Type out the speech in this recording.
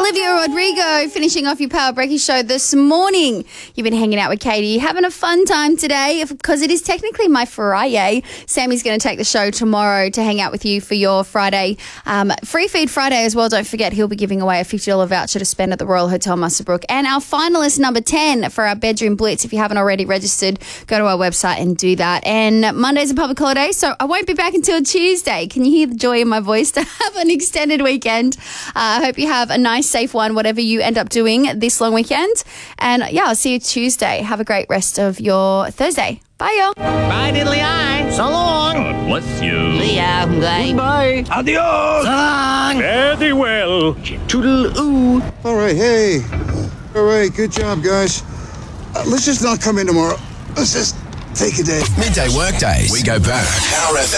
Olivia Rodrigo finishing off your Power Breakfast show this morning. You've been hanging out with Katie, having a fun time today because it is technically my Friday. Sammy's going to take the show tomorrow to hang out with you for your Friday. Free Feed Friday as well. Don't forget, he'll be giving away a $50 voucher to spend at the Royal Hotel Muswellbrook. And our finalist number 10 for our Bedroom Blitz. If you haven't already registered, go to our website and do that. And Monday's a public holiday, so I won't be back until Tuesday. Can you hear the joy in my voice to have an extended weekend? I hope you have a nice, safe one, whatever you end up doing this long weekend. And yeah, I'll see you Tuesday. Have a great rest of your Thursday. Bye, y'all. Bye, diddly-eye. So long. God bless you. See ya. Bye. Bye. Adios. So long. Fare thee well. Toodle-oo. All right, hey. All right, good job, guys. Let's just not come in tomorrow. Let's just take a day. Midday workdays. We go back. Power FM.